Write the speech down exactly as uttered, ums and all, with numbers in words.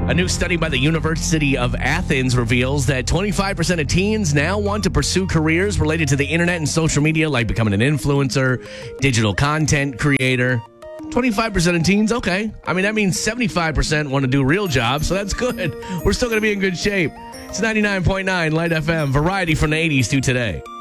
A new study by the University of Athens reveals that twenty-five percent of teens now want to pursue careers related to the internet and social media, like becoming an influencer, digital content creator. twenty-five percent of teens, okay. I mean, that means seventy-five percent want to do real jobs, so that's good. We're still going to be in good shape. It's ninety-nine point nine Light F M, variety from the eighties to today.